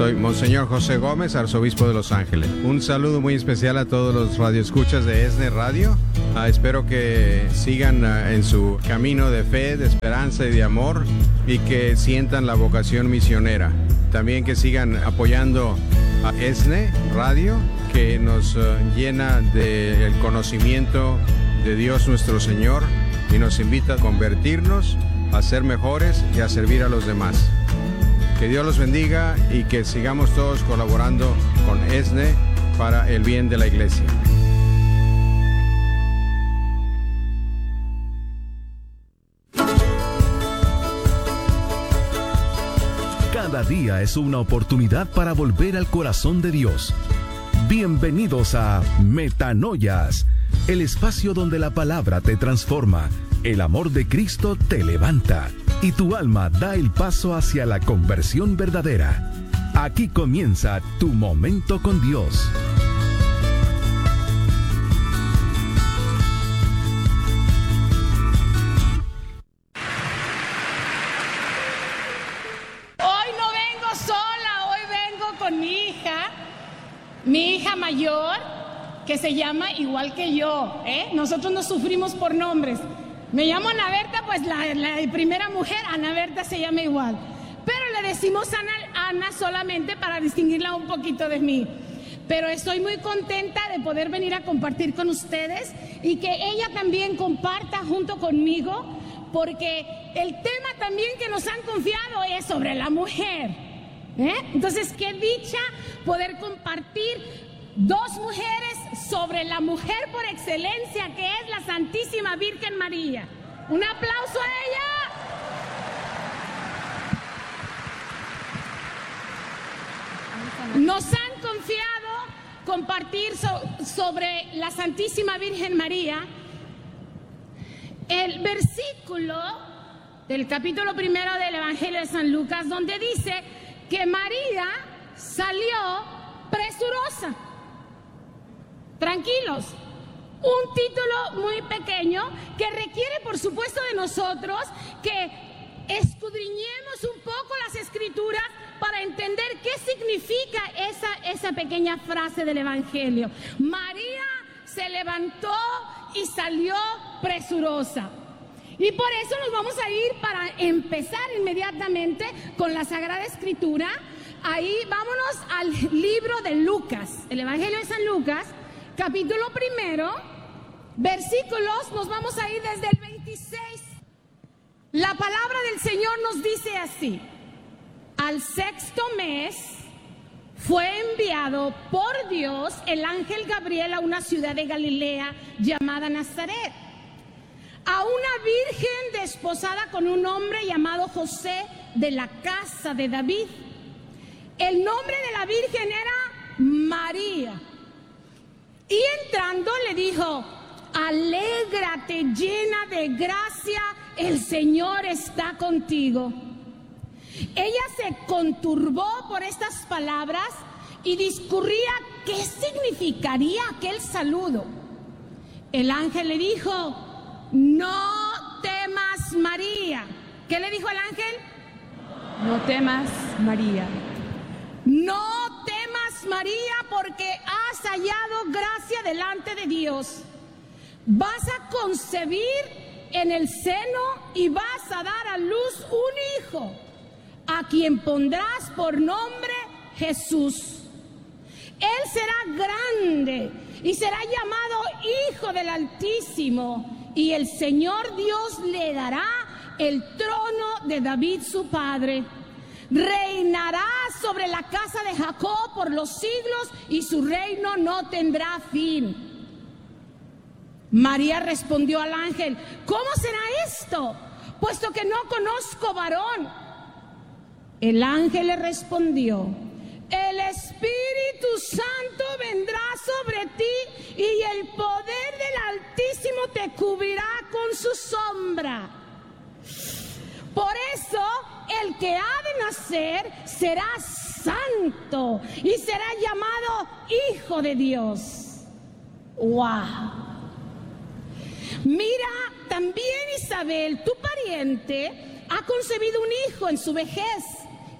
Soy Monseñor José Gómez, arzobispo de Los Ángeles. Un saludo muy especial a todos los radioescuchas de ESNE Radio. Espero que sigan en su camino de fe, de esperanza y de amor, y que sientan la vocación misionera. También que sigan apoyando a ESNE Radio, que nos llena del conocimiento de Dios nuestro Señor y nos invita a convertirnos, a ser mejores y a servir a los demás. Que Dios los bendiga y que sigamos todos colaborando con ESNE para el bien de la Iglesia. Cada día es una oportunidad para volver al corazón de Dios. Bienvenidos a Metanoias, el espacio donde la palabra te transforma, el amor de Cristo te levanta y tu alma da el paso hacia la conversión verdadera. Aquí comienza tu momento con Dios. Hoy no vengo sola, hoy vengo con mi hija mayor, que se llama igual que yo, Nosotros no sufrimos por nombres. Me llamo Ana Berta, pues la primera mujer, Ana Berta, se llama igual. Pero le decimos Ana solamente para distinguirla un poquito de mí. Pero estoy muy contenta de poder venir a compartir con ustedes y que ella también comparta junto conmigo, porque el tema también que nos han confiado es sobre la mujer. Entonces, qué dicha poder compartir dos mujeres sobre la mujer por excelencia, que es la Santísima Virgen María. Un aplauso a ella. Nos han confiado compartir sobre la Santísima Virgen María el versículo del capítulo 1 del Evangelio de San Lucas, donde dice que María salió presurosa. Tranquilos, un título muy pequeño que requiere, por supuesto, de nosotros que escudriñemos un poco las Escrituras para entender qué significa esa pequeña frase del Evangelio. María se levantó y salió presurosa. Y por eso nos vamos a ir para empezar inmediatamente con la Sagrada Escritura. Ahí vámonos al libro de Lucas, el Evangelio de San Lucas, capítulo 1, versículos, nos vamos a ir desde el 26. La palabra del Señor nos dice así: al sexto mes fue enviado por Dios el ángel Gabriel a una ciudad de Galilea llamada Nazaret, a una virgen desposada con un hombre llamado José, de la casa de David. El nombre de la virgen era María. Y entrando le dijo: alégrate, llena de gracia, el Señor está contigo. Ella se conturbó por estas palabras y discurría qué significaría aquel saludo. El ángel le dijo: no temas, María. ¿Qué le dijo el ángel? No temas, María. No temas, María, porque has hallado gracia delante de Dios. Vas a concebir en el seno y vas a dar a luz un hijo, a quien pondrás por nombre Jesús. Él será grande y será llamado Hijo del Altísimo, y el Señor Dios le dará el trono de David su padre. Reinará sobre la casa de Jacob por los siglos, y su reino no tendrá fin. María respondió al ángel: ¿cómo será esto, puesto que no conozco varón? El ángel le respondió: el Espíritu Santo vendrá sobre ti y el poder del Altísimo te cubrirá con su sombra. Por eso el que ha de nacer será santo y será llamado Hijo de Dios. ¡Wow! Mira, también Isabel, tu pariente, ha concebido un hijo en su vejez,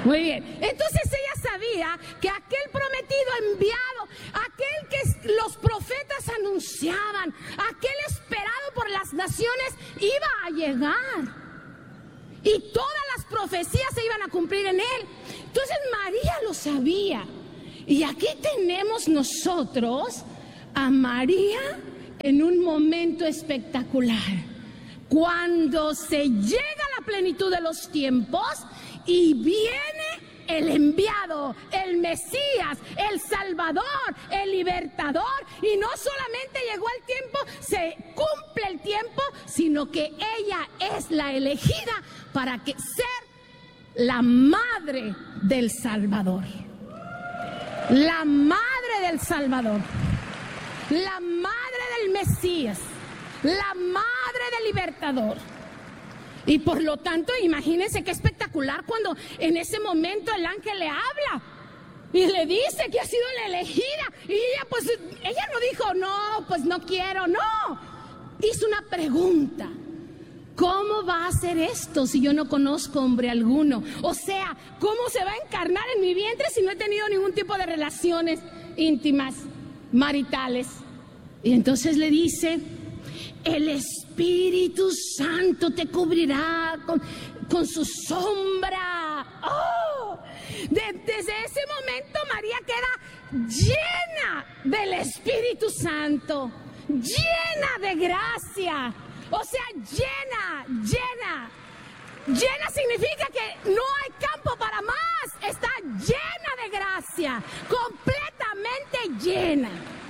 Muy bien. Entonces ella sabía que aquel prometido enviado, aquel que los profetas anunciaban, aquel esperado por las naciones, iba a llegar. Y todas las profecías se iban a cumplir en él. Entonces María lo sabía. Y aquí tenemos nosotros a María en un momento espectacular. Cuando se llega a la plenitud de los tiempos y viene el enviado, el Mesías, el Salvador, el Libertador. Y no solamente llegó el tiempo, se cumple el tiempo, sino que ella es la elegida para ser la madre del Salvador. La madre del Salvador. La madre del Mesías. La madre del Libertador. Y por lo tanto, imagínense qué espectacular cuando en ese momento el ángel le habla y le dice que ha sido la elegida. Y ella no dijo, no, pues no quiero, no. Hizo una pregunta. ¿Cómo va a ser esto si yo no conozco hombre alguno? O sea, ¿cómo se va a encarnar en mi vientre si no he tenido ningún tipo de relaciones íntimas, maritales? Y entonces le dice, el Espíritu Santo te cubrirá con su sombra. ¡Oh! Desde ese momento María queda llena del Espíritu Santo, llena de gracia. O sea, llena. Llena significa que no hay campo para más. Está llena de gracia, completamente llena.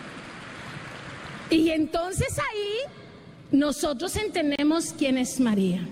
Y entonces ahí nosotros entendemos quién es María.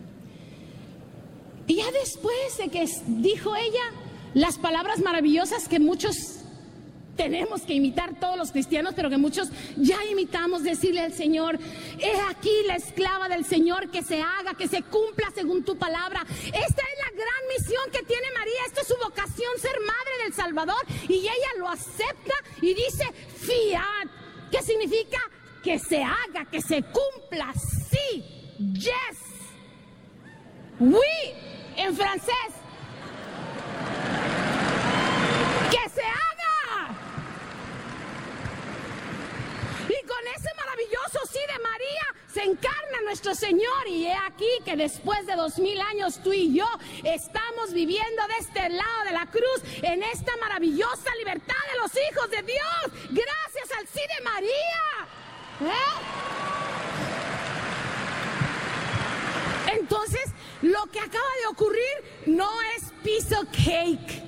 Y ya después de que dijo ella las palabras maravillosas que muchos tenemos que imitar, todos los cristianos, pero que muchos ya imitamos, decirle al Señor, he aquí la esclava del Señor, que se haga, que se cumpla según tu palabra. Esta es la gran misión que tiene María, esta es su vocación, ser madre del Salvador, y ella lo acepta y dice fiat, que significa que se haga, que se cumpla, sí, yes, oui, en francés, que se haga. Y con ese maravilloso sí de María se encarna nuestro Señor, y he aquí que después de 2000 años tú y yo estamos viviendo de este lado de la cruz en esta maravillosa libertad de los hijos de Dios, gracias al sí de María. Entonces, lo que acaba de ocurrir no es piece of cake,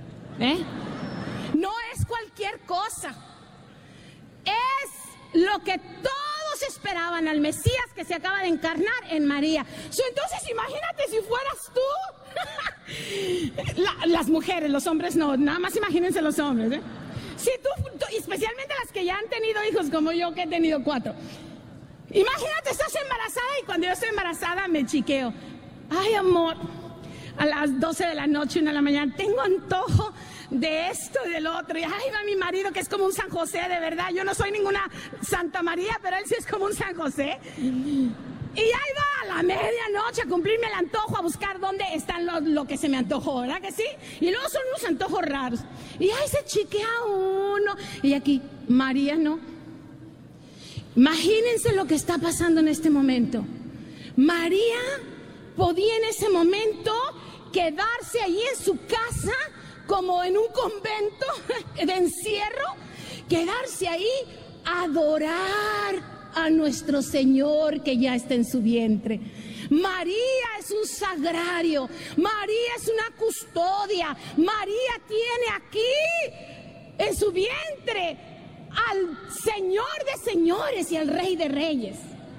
no es cualquier cosa, es lo que todos esperaban al Mesías que se acaba de encarnar en María. Entonces, imagínate si fueras tú. Las mujeres, los hombres no, nada más imagínense los hombres, Si tú, especialmente las que ya han tenido hijos como yo, que he tenido 4. Imagínate, estás embarazada y cuando yo estoy embarazada me chiqueo. Ay, amor, a las 12 de la noche, 1 de la mañana, tengo antojo de esto y del otro. Y ay, va mi marido, que es como un San José, de verdad. Yo no soy ninguna Santa María, pero él sí es como un San José. Y ahí va a la medianoche a cumplirme el antojo, a buscar dónde están lo que se me antojó, ¿verdad que sí? Y luego son unos antojos raros. Y ahí se chiquea uno. Y aquí, María no. Imagínense lo que está pasando en este momento. María podía en ese momento quedarse allí en su casa, como en un convento de encierro, quedarse ahí, adorar a nuestro Señor que ya está en su vientre. María es un sagrario, María es una custodia, María tiene aquí en su vientre al Señor de señores y al Rey de reyes.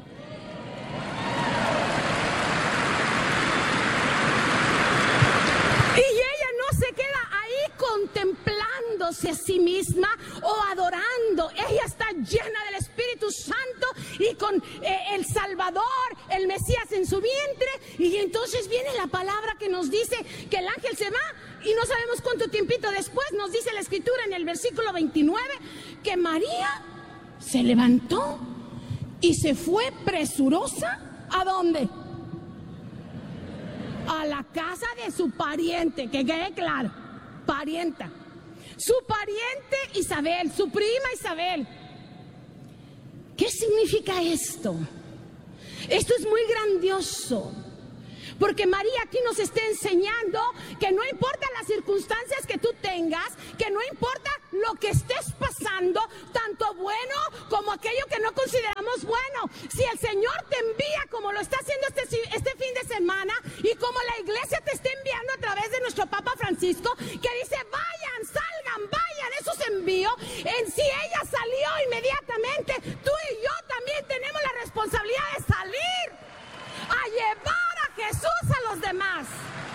Y ella no se queda ahí contemplándose a sí misma o adorando. Ella está llena del Espíritu Santo y con el Salvador, el Mesías en su vientre. Y entonces viene la palabra que nos dice que el ángel se va. Y no sabemos cuánto tiempito después nos dice la Escritura en el versículo 29 que María se levantó y se fue presurosa. ¿A dónde? a la casa de su pariente, que quede claro, parienta. Su pariente Isabel, su prima Isabel. ¿Qué significa esto? Esto es muy grandioso. Porque María aquí nos está enseñando que no importa las circunstancias que tú tengas, que no importa lo que estés pasando, tanto bueno como aquello que no consideramos bueno. Si el Señor te envía como lo está haciendo este fin de semana y como la iglesia te está enviando a través de nuestro Papa Francisco, que dice vayan, salgan, vayan, eso se envió. Si ella salió inmediatamente, tú y yo también tenemos la responsabilidad de salir a llevar Jesús a los demás.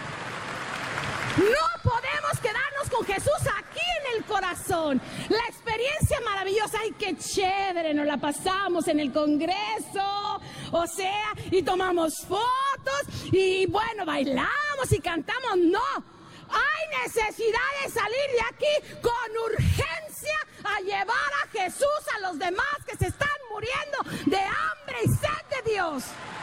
No podemos quedarnos con Jesús aquí en el corazón. La experiencia maravillosa, ay, qué chévere, nos la pasamos en el Congreso, o sea, y tomamos fotos, y bueno, bailamos y cantamos. No, hay necesidad de salir de aquí con urgencia a llevar a Jesús a los demás que se están muriendo de hambre y sed de Dios.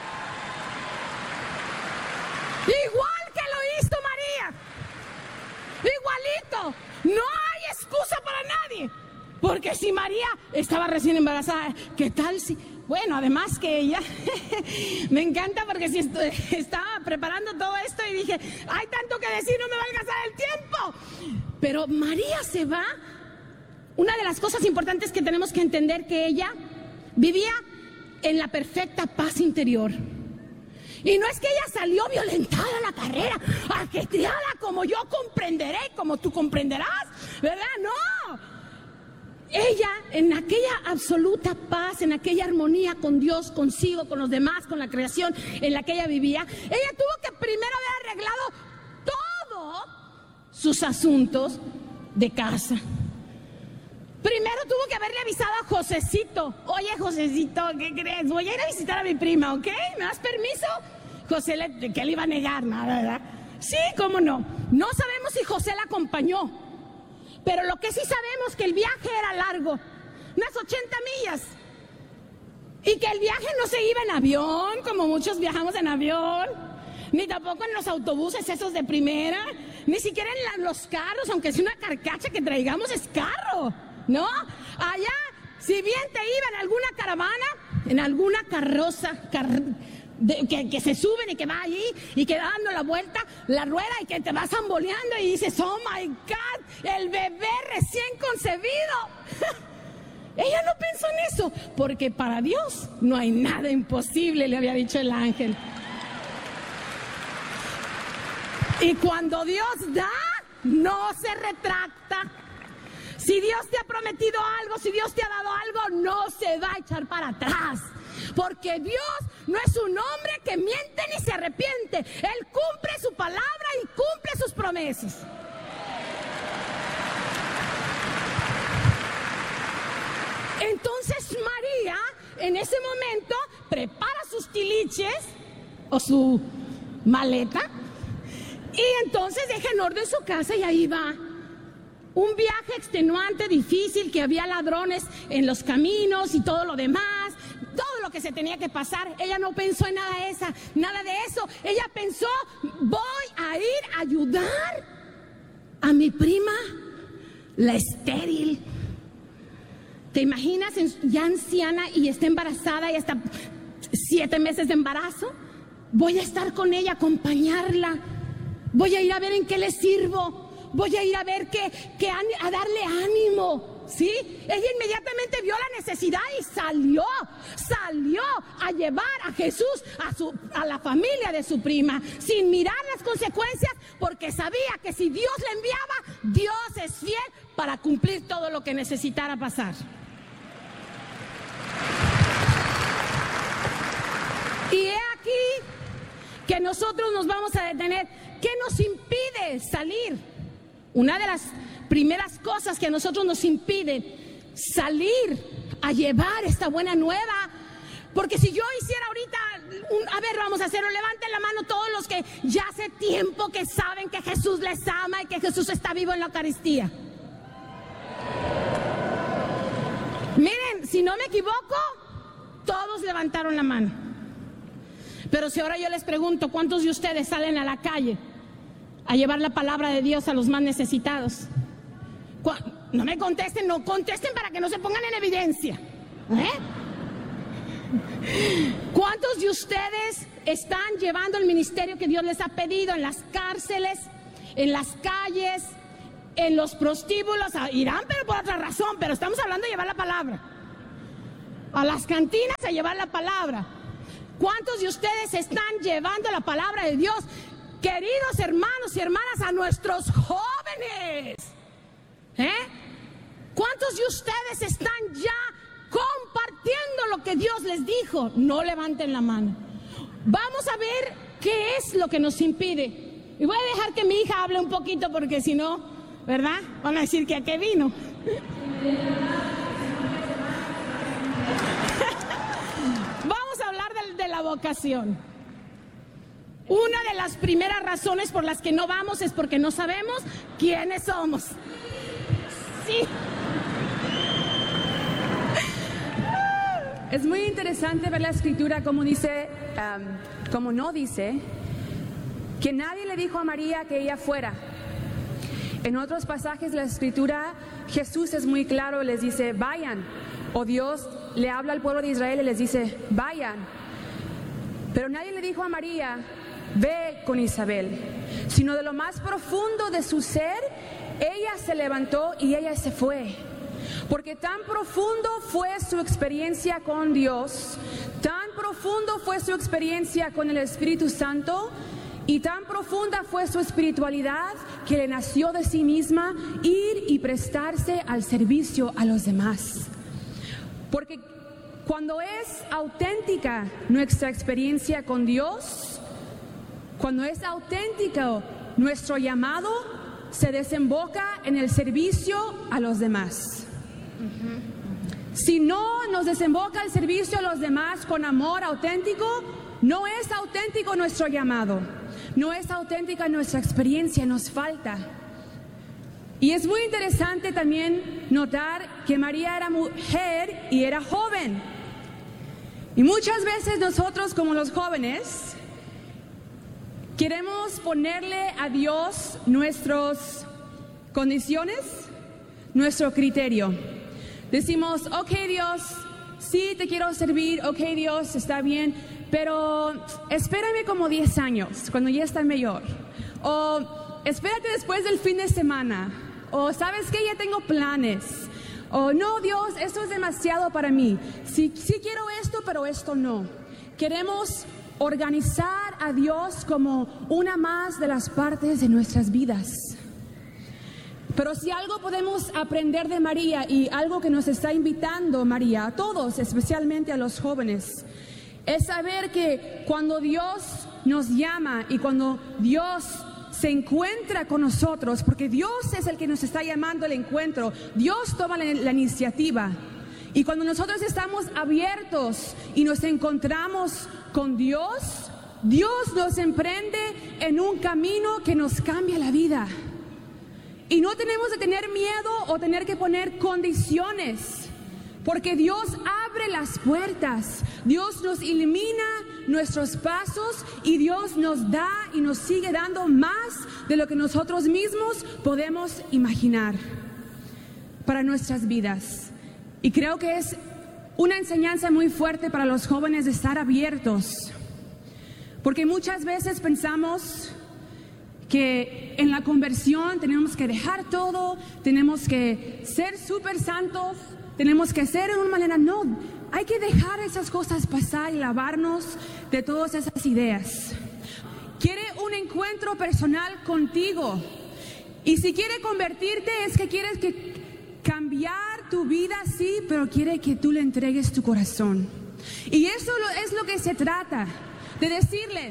Igual que lo hizo María, igualito. No hay excusa para nadie, porque si María estaba recién embarazada, ¿qué tal si? Bueno, además que ella, me encanta porque si estaba preparando todo esto y dije, hay tanto que decir, no me va a alcanzar el tiempo. Pero María se va. Una de las cosas importantes que tenemos que entender, que ella vivía en la perfecta paz interior. Y no es que ella salió violentada a la carrera, ajetreada, como yo comprenderé, como tú comprenderás, ¿verdad? No. Ella, en aquella absoluta paz, en aquella armonía con Dios, consigo, con los demás, con la creación en la que ella vivía, ella tuvo que primero haber arreglado todos sus asuntos de casa. Primero tuvo que haberle avisado a Josecito. Oye, Josecito, ¿qué crees? Voy a ir a visitar a mi prima, ¿ok? ¿Me das permiso? José, ¿qué le iba a negar? Nada, ¿verdad? Sí, cómo no. No sabemos si José la acompañó, pero lo que sí sabemos que el viaje era largo, unas 80 millas. Y que el viaje no se iba en avión, como muchos viajamos en avión, ni tampoco en los autobuses esos de primera, ni siquiera en los carros, aunque sea una carcacha que traigamos, es carro, ¿no? Allá, si bien te iba en alguna caravana, en alguna carroza, que se suben y que va allí y que va dando la vuelta, la rueda, y que te vas zamboleando y dices, oh my God, el bebé recién concebido. Ella no pensó en eso, porque para Dios no hay nada imposible, le había dicho el ángel. Y cuando Dios da, no se retracta. Si Dios te ha prometido algo, si Dios te ha dado algo, no se va a echar para atrás. Porque Dios no es un hombre que miente ni se arrepiente. Él cumple su palabra y cumple sus promesas. Entonces María, en ese momento, prepara sus tiliches o su maleta y entonces deja en orden su casa y ahí va. Un viaje extenuante, difícil, que había ladrones en los caminos y todo lo demás, todo lo que se tenía que pasar. Ella no pensó en nada de eso. Ella pensó, voy a ir a ayudar a mi prima, la estéril. ¿Te imaginas ya anciana y está embarazada y hasta 7 meses de embarazo? Voy a estar con ella, acompañarla. Voy a ir a ver en qué le sirvo. Voy a ir a ver a darle ánimo, ¿sí? Ella inmediatamente vio la necesidad y salió a llevar a Jesús a la familia de su prima, sin mirar las consecuencias, porque sabía que si Dios le enviaba, Dios es fiel para cumplir todo lo que necesitara pasar. Y he aquí que nosotros nos vamos a detener. ¿Qué nos impide salir? Una de las primeras cosas que a nosotros nos impide salir a llevar esta buena nueva, porque si yo hiciera ahorita, a ver, vamos a hacerlo, levanten la mano todos los que ya hace tiempo que saben que Jesús les ama y que Jesús está vivo en la Eucaristía. Miren, si no me equivoco, todos levantaron la mano. Pero si ahora yo les pregunto, ¿cuántos de ustedes salen a la calle a llevar la palabra de Dios a los más necesitados? No me contesten, no contesten para que no se pongan en evidencia. ¿Cuántos de ustedes están llevando el ministerio que Dios les ha pedido en las cárceles, en las calles, en los prostíbulos? Irán, pero por otra razón, pero estamos hablando de llevar la palabra. A las cantinas a llevar la palabra. ¿Cuántos de ustedes están llevando la palabra de Dios, queridos hermanos y hermanas, a nuestros jóvenes? ¿Cuántos de ustedes están ya compartiendo lo que Dios les dijo? No levanten la mano. Vamos a ver qué es lo que nos impide. Y voy a dejar que mi hija hable un poquito porque si no, ¿verdad? Van a decir que a qué vino. Vamos a hablar de la vocación. Una de las primeras razones por las que no vamos es porque no sabemos quiénes somos. Sí. Es muy interesante ver la escritura como dice, como no dice, que nadie le dijo a María que ella fuera. En otros pasajes de la escritura, Jesús es muy claro y les dice, vayan. O Dios le habla al pueblo de Israel y les dice, vayan. Pero nadie le dijo a María, ve con Isabel. Sino de lo más profundo de su ser, ella se levantó y ella se fue. Porque tan profundo fue su experiencia con Dios, tan profundo fue su experiencia con el Espíritu Santo y tan profunda fue su espiritualidad que le nació de sí misma ir y prestarse al servicio a los demás. Porque cuando es auténtica nuestra experiencia con Dios, cuando es auténtico nuestro llamado, se desemboca en el servicio a los demás. Si no nos desemboca el servicio a los demás con amor auténtico, no es auténtico nuestro llamado, no es auténtica nuestra experiencia, nos falta. Y es muy interesante también notar que María era mujer y era joven. Y muchas veces nosotros como los jóvenes queremos ponerle a Dios nuestras condiciones, nuestro criterio. Decimos, ok Dios, sí te quiero servir, ok Dios, está bien, pero espérame como 10 años, cuando ya está mayor. O espérate después del fin de semana. O sabes que ya tengo planes. O no Dios, esto es demasiado para mí. Sí quiero esto, pero esto no. Queremos organizar a Dios como una más de las partes de nuestras vidas. Pero si algo podemos aprender de María y algo que nos está invitando María, a todos, especialmente a los jóvenes, es saber que cuando Dios nos llama y cuando Dios se encuentra con nosotros, porque Dios es el que nos está llamando al encuentro, Dios toma la iniciativa. Y cuando nosotros estamos abiertos y nos encontramos con Dios, Dios nos emprende en un camino que nos cambia la vida. Y no tenemos que tener miedo o tener que poner condiciones, porque Dios abre las puertas, Dios nos ilumina nuestros pasos y Dios nos da y nos sigue dando más de lo que nosotros mismos podemos imaginar para nuestras vidas. Y creo que es una enseñanza muy fuerte para los jóvenes de estar abiertos, porque muchas veces pensamos que en la conversión tenemos que dejar todo, tenemos que ser súper santos, tenemos que hacer de una manera. No, hay que dejar esas cosas pasar y lavarnos de todas esas ideas. Quiere un encuentro personal contigo. Y si quiere convertirte, es que quieres que cambiar tu vida, sí, pero quiere que tú le entregues tu corazón. Y eso es lo que se trata, de decirle,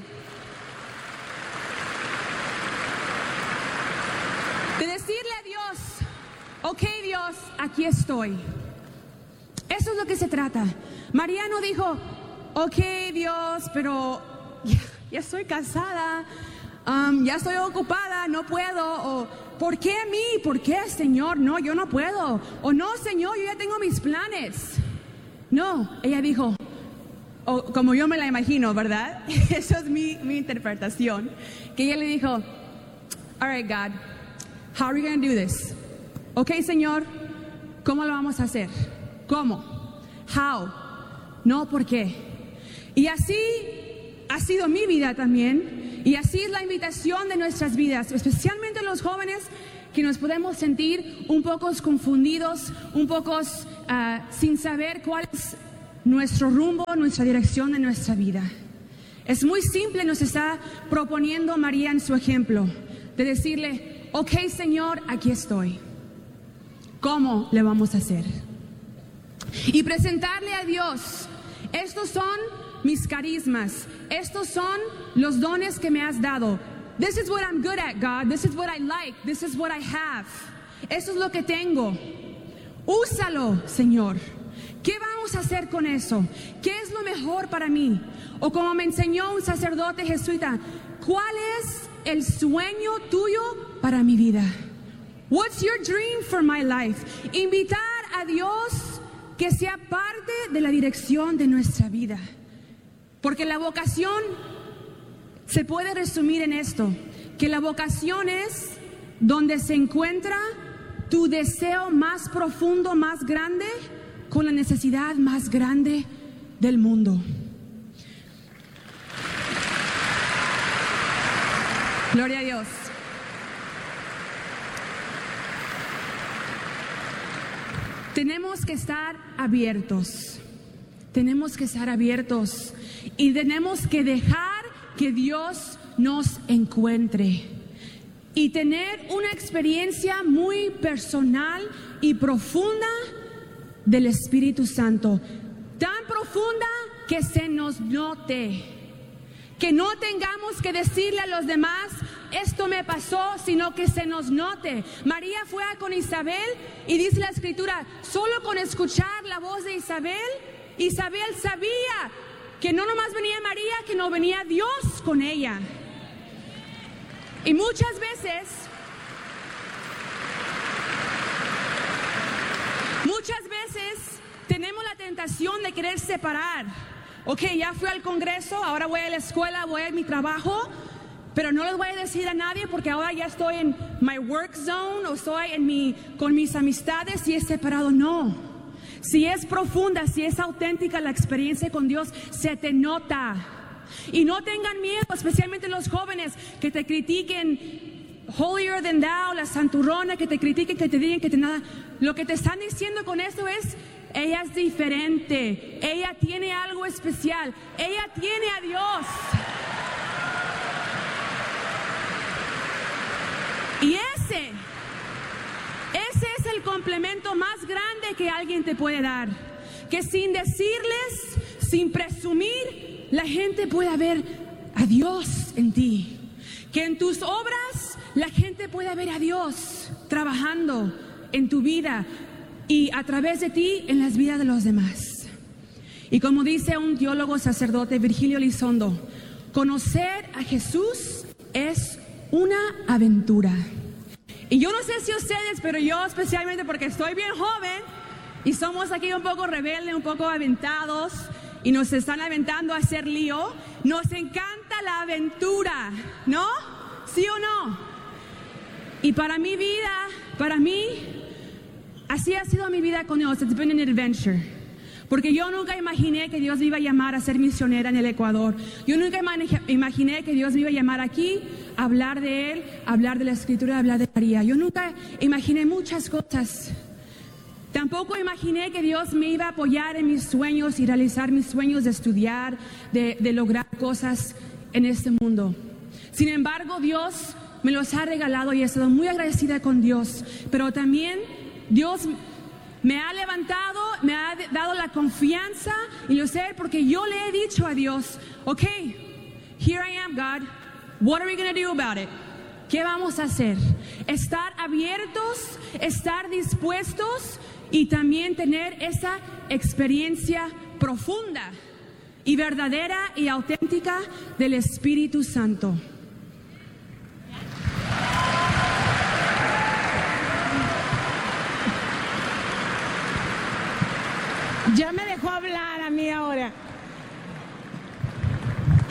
a Dios, ok Dios, aquí estoy. Eso es lo que se trata. María no dijo, ok Dios, pero ya estoy casada, ya estoy ocupada, no puedo. O ¿por qué a mí? ¿Por qué Señor? No, yo no puedo. O no Señor, yo ya tengo mis planes. No, ella dijo, o como yo me la imagino, ¿verdad? Eso es mi interpretación. Que ella le dijo, all right, God, how are we going to do this? Ok, Señor, ¿cómo lo vamos a hacer? ¿Cómo? How? No, ¿por qué? Y así ha sido mi vida también. Y así es la invitación de nuestras vidas, especialmente los jóvenes, que nos podemos sentir un poco confundidos, un poco sin saber cuál es nuestro rumbo, nuestra dirección de nuestra vida. Es muy simple, nos está proponiendo María en su ejemplo, de decirle, ok, Señor, aquí estoy. ¿Cómo le vamos a hacer? Y presentarle a Dios, estos son mis carismas, estos son los dones que me has dado. This is what I'm good at, God. This is what I like. This is what I have. Eso es lo que tengo. Úsalo, Señor. ¿Qué vamos a hacer con eso? ¿Qué es lo mejor para mí? O como me enseñó un sacerdote jesuita, ¿cuál es el sueño tuyo para mi vida? What's your dream for my life? Invitar a Dios que sea parte de la dirección de nuestra vida. Porque la vocación se puede resumir en esto, que la vocación es donde se encuentra tu deseo más profundo, más grande, con la necesidad más grande del mundo. Gloria a Dios. Tenemos que estar abiertos. Tenemos que estar abiertos y tenemos que dejar que Dios nos encuentre y tener una experiencia muy personal y profunda del Espíritu Santo, tan profunda que se nos note, que no tengamos que decirle a los demás esto me pasó, sino que se nos note. María fue con Isabel y dice la Escritura, solo con escuchar la voz de Isabel, Isabel sabía que no nomás venía María, que no venía Dios con ella. Y muchas veces tenemos la tentación de querer separar. Ok, ya fui al congreso, ahora voy a la escuela, voy a mi trabajo, pero no les voy a decir a nadie porque ahora ya estoy en my work zone o estoy con mis amistades y es separado. No. Si es profunda, si es auténtica la experiencia con Dios, se te nota. Y no tengan miedo, especialmente los jóvenes, que te critiquen holier than thou, la santurrona, que te critiquen, que te digan que te nada. Lo que te están diciendo con esto es, ella es diferente, ella tiene algo especial, ella tiene a Dios. Y ese es el complemento más grande que alguien te puede dar. Que sin decirles, sin presumir, la gente pueda ver a Dios en ti. Que en tus obras la gente pueda ver a Dios trabajando en tu vida y a través de ti en las vidas de los demás. Y como dice un teólogo sacerdote, Virgilio Elizondo, conocer a Jesús es una aventura. Y yo no sé si ustedes, pero yo especialmente porque estoy bien joven y somos aquí un poco rebeldes, un poco aventados y nos están aventando a hacer lío, nos encanta la aventura, ¿no? ¿Sí o no? Y para mi vida, para mí, así ha sido mi vida con Dios. It's been an adventure. Porque yo nunca imaginé que Dios me iba a llamar a ser misionera en el Ecuador. Yo nunca imaginé que Dios me iba a llamar aquí a hablar de Él, a hablar de la Escritura, a hablar de María. Yo nunca imaginé muchas cosas. Tampoco imaginé que Dios me iba a apoyar en mis sueños y realizar mis sueños de estudiar, de lograr cosas en este mundo. Sin embargo, Dios me los ha regalado y he estado muy agradecida con Dios. Pero también Dios me ha levantado, me ha dado la confianza y lo sé porque yo le he dicho a Dios, ok, here I am, God, what are we going to do about it? ¿Qué vamos a hacer? Estar abiertos, estar dispuestos y también tener esa experiencia profunda y verdadera y auténtica del Espíritu Santo. Ya me dejó hablar a mí ahora.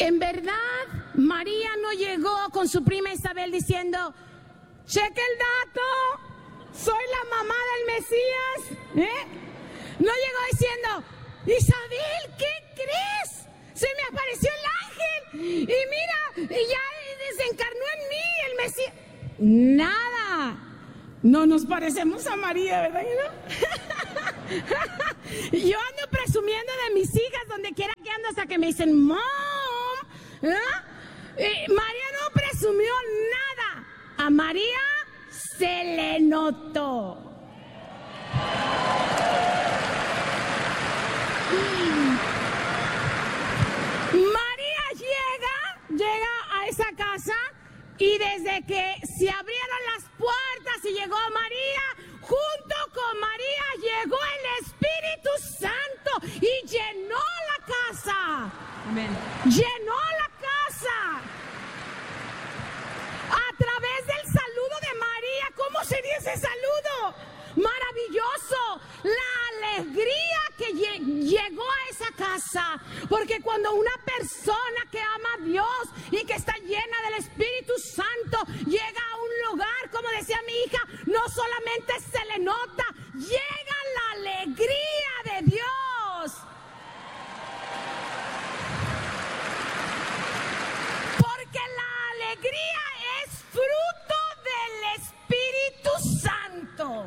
En verdad, María no llegó con su prima Isabel diciendo, cheque el dato, soy la mamá del Mesías. No llegó diciendo, Isabel, ¿qué crees? Se me apareció el ángel y mira, ya desencarnó en mí el Mesías. Nada. No nos parecemos a María, ¿verdad? Yo ando presumiendo de mis hijas donde quiera que ando hasta que me dicen, Mom. María no presumió nada. A María se le notó. María llega a esa casa y desde que se abrieron las puertas y llegó María, junto con María llegó el Espíritu Santo y llenó la casa. Amén. Llenó la casa. A través del saludo de María. ¿Cómo sería ese saludo? Maravilloso. La alegría que llegó a esa casa. Porque cuando una persona que ama a Dios y que está llena del Espíritu Santo llega a un lugar, como decía mi hija, no solamente se le nota, llega la alegría de Dios. Porque la alegría es fruto del Espíritu Santo.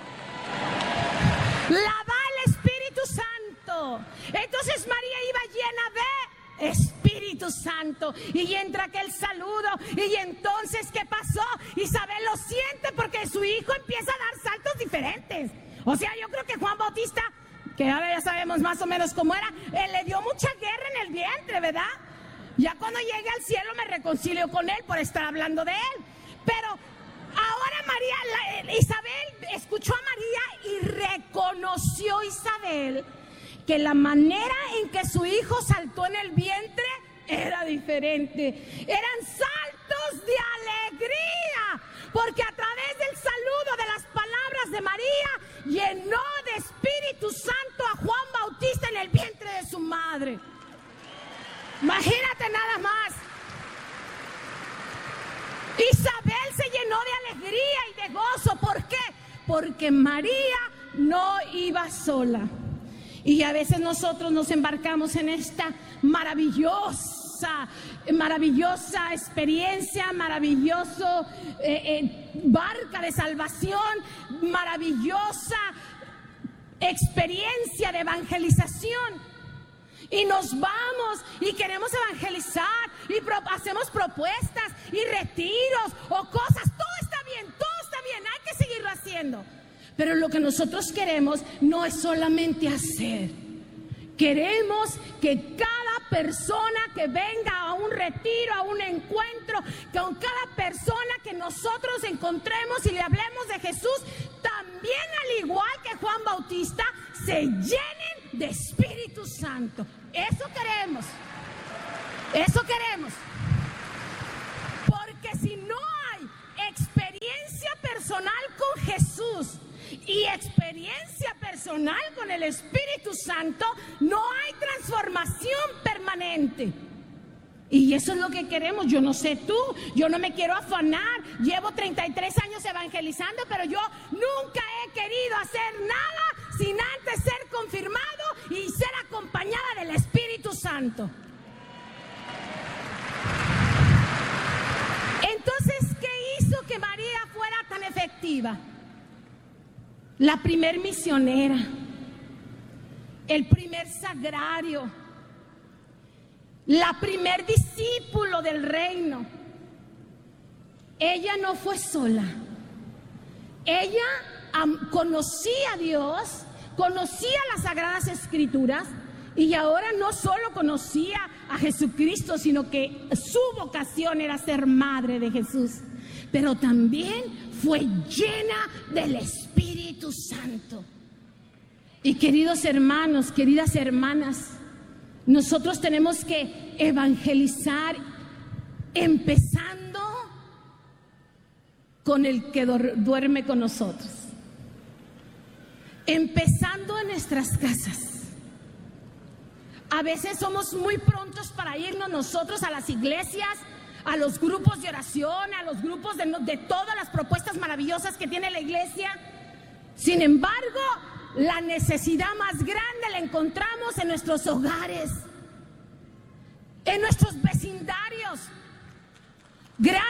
La da el Espíritu Santo. Entonces María iba llena de Espíritu Santo y entra aquel saludo. Y entonces, ¿qué pasó? Isabel lo siente porque su hijo empieza a dar saltos diferentes. O sea, yo creo que Juan Bautista, que ahora ya sabemos más o menos cómo era, le dio mucha guerra en el vientre, ¿verdad? Ya cuando llegue al cielo me reconcilio con él por estar hablando de él. Pero ahora Isabel escuchó a María y reconoció Isabel que la manera en que su hijo saltó en el vientre era diferente. Eran saltos de alegría, porque a través del saludo de las palabras de María llenó de Espíritu Santo a Juan Bautista en el vientre de su madre. Imagínate nada más. Isabel se llenó de alegría y de gozo. ¿Por qué? Porque María no iba sola. Y a veces nosotros nos embarcamos en esta maravillosa experiencia, maravilloso barca de salvación, maravillosa experiencia de evangelización. Y nos vamos y queremos evangelizar y hacemos propuestas y retiros o cosas. Todo está bien, hay que seguirlo haciendo. Pero lo que nosotros queremos no es solamente hacer. Queremos que cada persona que venga a un retiro, a un encuentro, con cada persona que nosotros encontremos y le hablemos de Jesús, también al igual que Juan Bautista, se llenen de Espíritu Santo. Eso queremos. Eso queremos. Porque si no hay experiencia personal con Jesús y experiencia personal con el Espíritu Santo, no hay transformación permanente. Y eso es lo que queremos. Yo no sé tú, yo no me quiero afanar. Llevo 33 años evangelizando, pero yo nunca he querido hacer nada sin antes ser confirmado y ser acompañada del Espíritu Santo. Entonces, ¿qué hizo que María fuera tan efectiva? La primer misionera, el primer sagrario, la primer discípulo del reino. Ella no fue sola. Ella conocía a Dios, conocía las Sagradas Escrituras y ahora no solo conocía a Jesucristo, sino que su vocación era ser madre de Jesús. Pero también fue llena del Espíritu Santo. Y queridos hermanos, queridas hermanas, nosotros tenemos que evangelizar empezando con el que duerme con nosotros. Empezando en nuestras casas. A veces somos muy prontos para irnos nosotros a las iglesias, a los grupos de oración, a los grupos de todas las propuestas maravillosas que tiene la iglesia. Sin embargo, la necesidad más grande la encontramos en nuestros hogares, en nuestros vecindarios. Gracias